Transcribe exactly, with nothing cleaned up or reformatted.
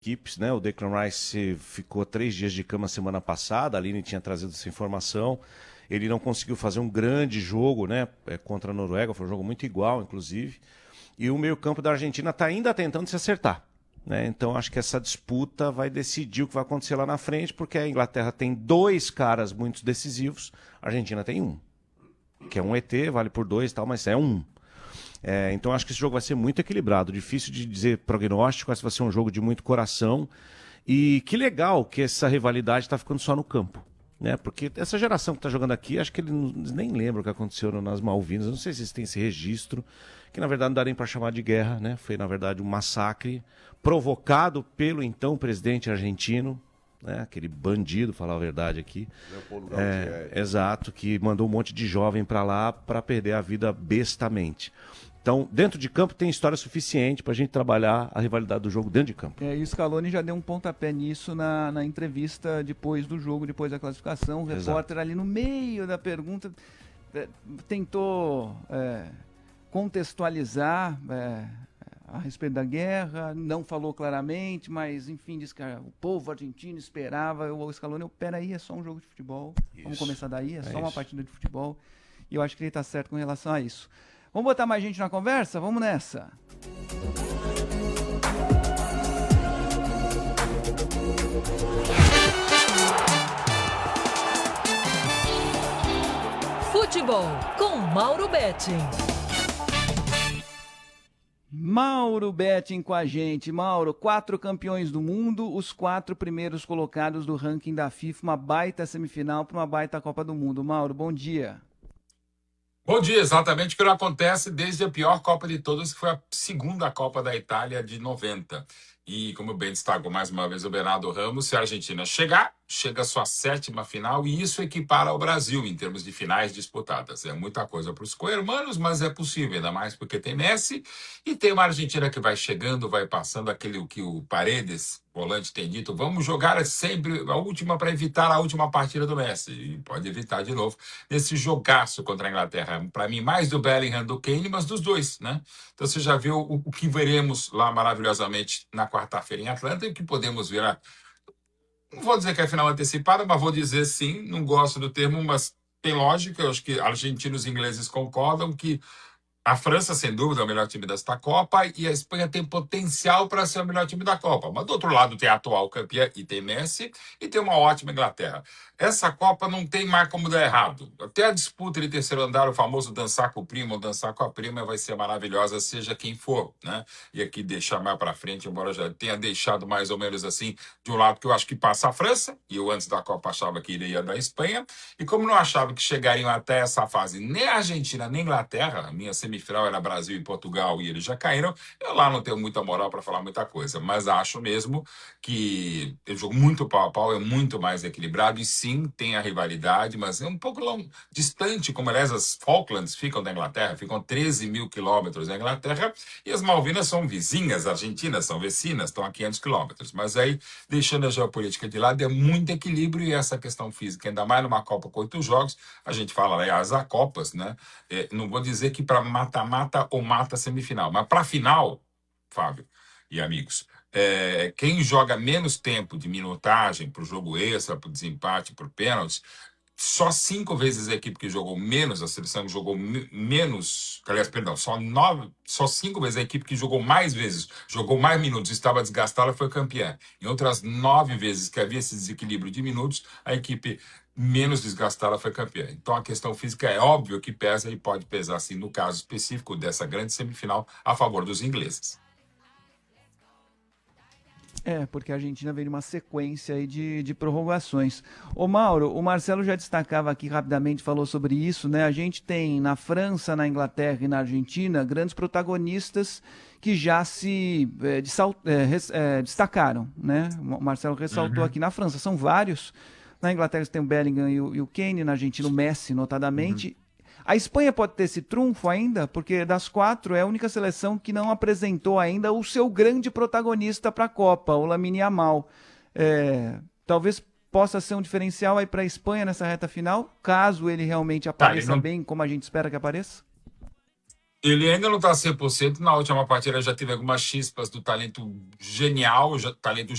equipes, né? O Declan Rice ficou três dias de cama semana passada, a Aline tinha trazido essa informação. Ele não conseguiu fazer um grande jogo, né? Contra a Noruega, foi um jogo muito igual, inclusive. E o meio-campo da Argentina está ainda tentando se acertar, né? Então acho que essa disputa vai decidir o que vai acontecer lá na frente, porque a Inglaterra tem dois caras muito decisivos, a Argentina tem um, que é um E T, vale por dois e tal, mas é um. É, então acho que esse jogo vai ser muito equilibrado, difícil de dizer prognóstico, acho que vai ser um jogo de muito coração. E que legal que essa rivalidade está ficando só no campo, né? Porque essa geração que está jogando aqui, acho que eles nem lembram o que aconteceu nas Malvinas, eu não sei se eles têm esse registro, que na verdade não dá nem para chamar de guerra, né? Foi na verdade um massacre provocado pelo então presidente argentino, né? Aquele bandido, falar a verdade aqui. É, exato, que mandou um monte de jovem para lá para perder a vida bestamente. Então, dentro de campo tem história suficiente para a gente trabalhar a rivalidade do jogo dentro de campo. É, e o Scaloni já deu um pontapé nisso na, na entrevista depois do jogo, depois da classificação. O repórter ali no meio da pergunta é, tentou é, contextualizar é, a respeito da guerra, não falou claramente, mas enfim, disse que o povo argentino esperava. O Scaloni, peraí, é só um jogo de futebol, isso. Vamos começar daí, é, é só isso. Uma partida de futebol. E eu acho que ele está certo com relação a isso. Vamos botar mais gente na conversa? Vamos nessa. Futebol com Mauro Betting. Mauro Betting com a gente. Mauro, quatro campeões do mundo, os quatro primeiros colocados do ranking da FIFA, uma baita semifinal para uma baita Copa do Mundo. Mauro, bom dia. Bom dia, exatamente o que acontece desde a pior Copa de todas, que foi a segunda Copa da Itália de noventa. E, como bem destacou mais uma vez o Bernardo Ramos, se a Argentina chegar, chega a sua sétima final, e isso equipara ao Brasil em termos de finais disputadas. É muita coisa para os co-irmãos, mas é possível, ainda mais porque tem Messi, e tem uma Argentina que vai chegando, vai passando aquele que o Paredes, volante, tem dito, vamos jogar sempre a última para evitar a última partida do Messi. E pode evitar de novo nesse jogaço contra a Inglaterra. Para mim, mais do Bellingham do Kane, mas dos dois, né? Então você já viu o, o que veremos lá maravilhosamente na quarta-feira em Atlanta e o que podemos ver. A... Não vou dizer que é final antecipada, mas vou dizer sim, não gosto do termo, mas tem lógica. Eu acho que argentinos e ingleses concordam que a França, sem dúvida, é o melhor time desta Copa e a Espanha tem potencial para ser o melhor time da Copa. Mas, do outro lado, tem a atual campeã e tem Messi e tem uma ótima Inglaterra. Essa Copa não tem mais como dar errado. Até a disputa de terceiro andar, o famoso dançar com o primo ou dançar com a prima, vai ser maravilhosa, seja quem for, né? E aqui deixar mais para frente, embora já tenha deixado mais ou menos assim, de um lado que eu acho que passa a França, e eu antes da Copa achava que iria da Espanha, e como não achava que chegariam até essa fase nem a Argentina nem a Inglaterra, a minha semifinal era Brasil e Portugal e eles já caíram, eu lá não tenho muita moral para falar muita coisa, mas acho mesmo que o jogo muito pau a pau é muito mais equilibrado e sim, tem a rivalidade, mas é um pouco long, distante, como aliás as Falklands ficam da Inglaterra, ficam treze mil quilômetros da Inglaterra e as Malvinas são vizinhas, argentinas são vecinas, estão a quinhentos quilômetros, mas aí, deixando a geopolítica de lado, é muito equilíbrio e essa questão física, ainda mais numa Copa com oito jogos, a gente fala, aliás, há Copas, né? É, não vou dizer que para mata-mata ou mata semifinal, mas para final, Fábio e amigos, é, quem joga menos tempo de minutagem para o jogo extra, para o desempate, para o pênalti, só cinco vezes a equipe que jogou menos, a seleção que jogou me- menos, aliás, perdão, só, nove, só cinco vezes a equipe que jogou mais vezes, jogou mais minutos, estava desgastada, foi campeã. Em outras nove vezes que havia esse desequilíbrio de minutos, a equipe menos desgastada foi campeã. Então a questão física é óbvio que pesa e pode pesar, sim, no caso específico dessa grande semifinal, a favor dos ingleses. É, porque a Argentina veio uma sequência aí de, de prorrogações. Ô Mauro, o Marcelo já destacava aqui rapidamente, falou sobre isso, né? A gente tem na França, na Inglaterra e na Argentina grandes protagonistas que já se é, dessal, é, res, é, destacaram, né? O Marcelo ressaltou uhum. aqui na França, são vários. Na Inglaterra tem o Bellingham e o, e o Kane, na Argentina o Messi, notadamente. Uhum. A Espanha pode ter esse trunfo ainda, porque das quatro é a única seleção que não apresentou ainda o seu grande protagonista para a Copa, o Lamine Yamal. É, talvez possa ser um diferencial aí para a Espanha nessa reta final, caso ele realmente apareça tá, ele não... bem como a gente espera que apareça? Ele ainda não está cem por cento. Na última partida já teve algumas chispas do talento genial, já- talento